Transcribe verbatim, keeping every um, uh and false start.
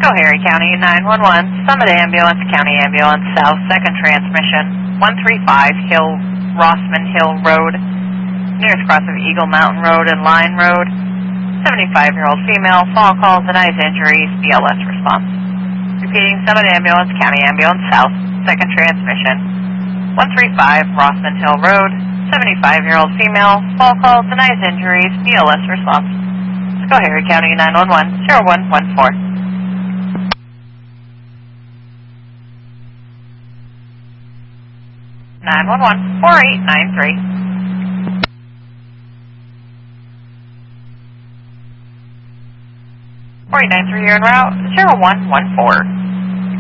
Schoharie County nine one one, Summit Ambulance, County Ambulance South, second transmission, one three five Hill, Rossman Hill Road, nearest cross of Eagle Mountain Road and Line Road. seventy-five-year-old female, fall call, denies injuries, B L S response. Repeating, Summit Ambulance, County Ambulance South, second transmission, one three five Rossman Hill Road, seventy-five-year-old female, fall call, denies injuries, B L S response. Schoharie County nine one one, zero one one four. nine one one, four eight nine three. four eight nine three, you're en route, zero one one four.